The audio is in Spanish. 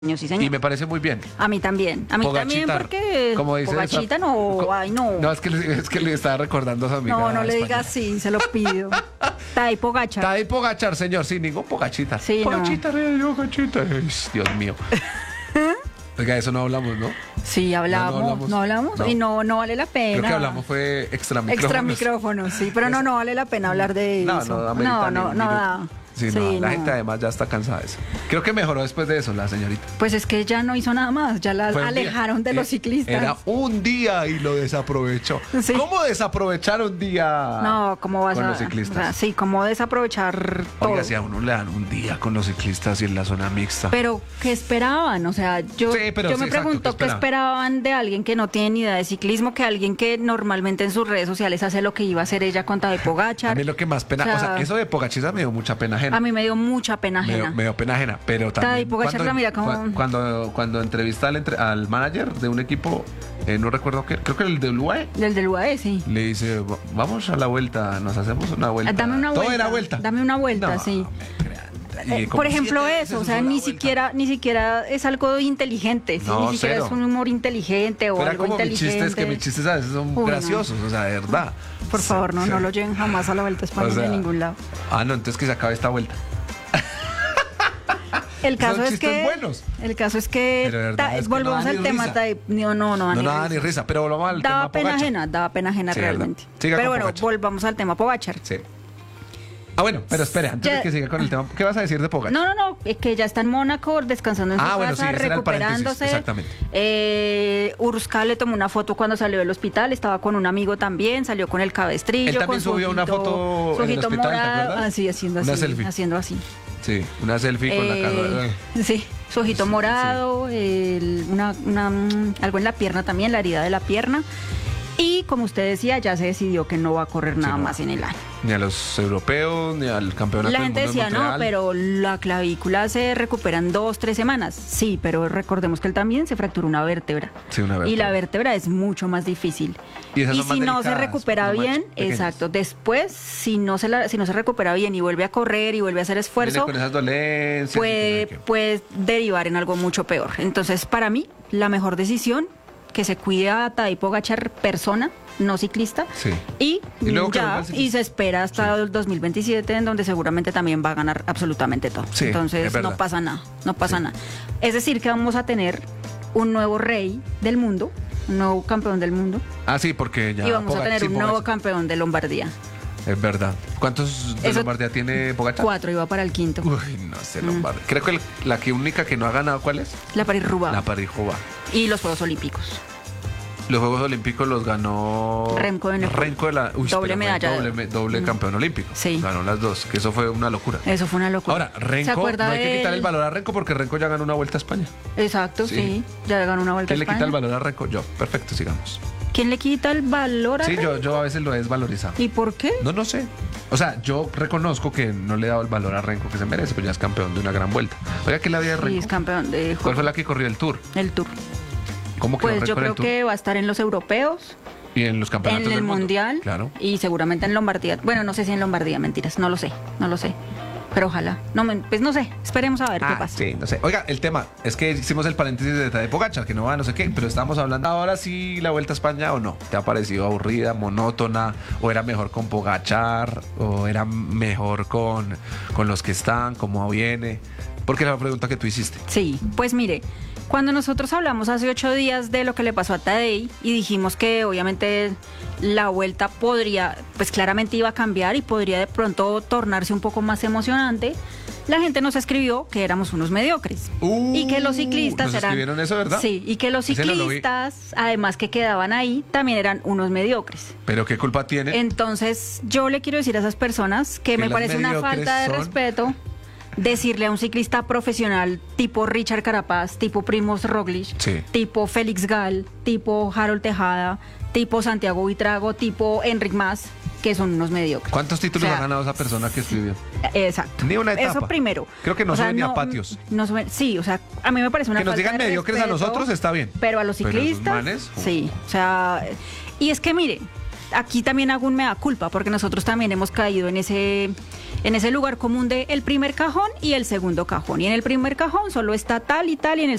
Sí, señor. Y me parece muy bien. A mí también. A mí también porque como dice Pogachita no, ay no. No, es que le estaba recordando a su amiga. No, no le española. digas así, se lo pido. Tadej Pogačar. Tadej Pogačar, señor, sin ningún Pogachita. Sí, Pogachita, Pogachita. Ay, Dios mío. Oiga, eso no hablamos, ¿no? Sí, hablamos. ¿No hablamos? No. Y no vale la pena. Creo que hablamos fue extra micrófonos. Extra micrófonos, sí, pero no vale la pena hablar de No, eso. no da. Sí, Sí, no, la no. gente además ya está cansada de eso. Creo que mejoró después de eso la señorita. Pues es que ya no hizo nada más, ya la Fue un día. alejaron de los ciclistas. Era un día y lo desaprovechó. Sí. ¿Cómo desaprovechar un día No, ¿cómo vas con a...? los ciclistas? O sea, sí, ¿cómo desaprovechar todo? Oiga, si a uno le dan un día con los ciclistas y en la zona mixta. Pero, ¿qué esperaban? O sea, yo Sí, pero me sí, exacto, pregunto, ¿qué ¿qué esperaban de alguien que no tiene ni idea de ciclismo? Que alguien que normalmente en sus redes sociales hace lo que iba a hacer ella con Tadej Pogačar. A mí lo que más pena, o sea, eso de Pogachita me dio mucha pena ajena. A mí me dio mucha pena ajena. Me dio pena ajena, pero también Tadej Pogačar la mira como... cuando entrevista al manager de un equipo, no recuerdo qué, creo que el de UAE, Del UAE, sí. le dice, vamos a la vuelta, nos hacemos una vuelta. Dame una vuelta. Todo era vuelta. Dame una vuelta, No, sí. me crean. Y como Por ejemplo 7 eso, o veces sea, hizo la ni siquiera es algo inteligente, ¿sí? No, Ni siquiera cero. es un humor inteligente o Fuera algo como inteligente. mis chistes a veces son Uy, no. graciosos, o sea, de verdad. Por favor, no lo lleven jamás a la Vuelta a España O sea, de ningún lado. Ah, no, entonces que se acabe esta vuelta. El caso Son es chistes que buenos. El caso es que Pero de verdad, es que volvemos no da al ni tema. risa. No No ni nada risa. ni risa, pero volvamos al Daba tema pena Pogačar. ajena Sí, realmente. verdad. Siga Pero con bueno, Pogačar. volvamos al tema Pogačar. Sí. Ah, bueno, pero espere, antes de que siga con el tema, ¿qué vas a decir de Pogačar? No, es que ya está en Mónaco descansando en su bueno, casa, sí, ese era el paréntesis, recuperándose. exactamente. Urska le tomó una foto cuando salió del hospital, estaba con un amigo también, salió con el cabestrillo. Él también con su subió una ojito- foto su en el ojito hospital, ¿te morado, acuerdas? así, haciendo Una así, selfie. haciendo así. Sí, una selfie con la cara. Sí, su ojito morado, algo en la pierna también, la herida de la pierna. Y como usted decía, ya se decidió que no va a correr nada no. más en el año. Ni a los europeos, ni al campeonato La del gente mundo decía, en no, Montreal. pero la clavícula se recupera en 2-3 semanas. Sí, pero recordemos que él también se fracturó una vértebra. Sí, una Y vértebra. la vértebra es mucho más difícil. Y esas son más si no se delicadas, recupera son más bien, pequeñas. exacto, después, si no se recupera bien y vuelve a correr y vuelve a hacer Viene esfuerzo, con esas dolencias. puede derivar en algo mucho peor. Entonces, para mí, la mejor decisión, que se cuide a Tadej Pogačar persona, no ciclista, Sí. y luego que vuelva ya, al ciclismo. y se espera hasta el 2027, en donde seguramente también va a ganar absolutamente todo. Sí, es Entonces, verdad. no pasa nada. Es decir, que vamos a tener un nuevo rey del mundo, un nuevo campeón del mundo, Ah, sí, porque ya. y vamos a tener un nuevo Pogačar. campeón de Lombardía. Es verdad. ¿Cuántos de Eso- Lombardía tiene Pogačar? 4, iba para el quinto. Uy, no sé, Lombardía. Creo que la única que no ha ganado, ¿cuál es? La París-Roubaix. La Paris-Roubaix. Y los Juegos Olímpicos. Los Juegos Olímpicos los ganó Remco de la Doble medalla de oro. doble campeón olímpico. Sí. Ganó las dos, que eso fue una locura. Eso fue una locura. Ahora, ¿Se Renko, acuerda no hay que del- quitar el valor a Renko porque Renko ya ganó una vuelta a España. Exacto, Sí. sí. Ya ganó una vuelta ¿Quién a le España. quita el valor a Renko? Yo. Perfecto, sigamos. ¿Quién le quita el valor a Sí, Renko? yo a veces lo he desvalorizado. ¿Y por qué? No sé. O sea, yo reconozco que no le he dado el valor a Renko que se merece, pero ya es campeón de una gran vuelta. Oiga, ¿qué es la vida de Sí, Renko? es campeón de ¿Cuál fue la que corrió el Tour? el Tour. ¿Cómo quedó Pues Renko yo en el creo Tour? que va a estar en los europeos, Y en los campeonatos en el del mundo. mundial Claro. y seguramente en Lombardía. Bueno, no sé si en Lombardía, mentiras, no lo sé. Pero ojalá. Pues no sé, esperemos a ver qué pasa. Sí, no sé. Oiga, el tema es que hicimos el paréntesis de Tadej Pogačar, que no va, no sé qué, pero estamos hablando ahora sí la Vuelta a España o no. ¿Te ha parecido aburrida, monótona, o era mejor con Pogačar, o era mejor con los que están, cómo viene? Porque era la pregunta que tú hiciste. Sí, pues mire, cuando nosotros hablamos hace 8 días de lo que le pasó a Tadej y dijimos que obviamente la vuelta pues claramente iba a cambiar y podría de pronto tornarse un poco más emocionante, la gente nos escribió que éramos unos mediocres y que los ciclistas ¿nos eran... escribieron eso, verdad? Sí, y que los Ese no lo vi. ciclistas, además que quedaban ahí, también eran unos mediocres. ¿Pero qué culpa tiene? Entonces, yo le quiero decir a esas personas que me las parece una mediocres falta de son- respeto decirle a un ciclista profesional tipo Richard Carapaz, tipo Primož Roglic, Sí. tipo Félix Gall, tipo Harold Tejada, tipo Santiago Buitrago, tipo Enric Mas, que son unos mediocres. ¿Cuántos títulos O sea, ha ganado esa persona que escribió? Exacto. Ni una etapa. Eso primero. Creo que no O sea, suben ni a patios. Sí, o sea, a mí me parece una Que nos falta digan de mediocres a respeto, nosotros está bien. Pero a los Pero esos ciclistas, manes, sí. O sea, y es que mire, aquí también hago un mea culpa, porque nosotros también hemos caído en ese en ese lugar común de el primer cajón y el segundo cajón. Y en el primer cajón solo está tal y tal, y en el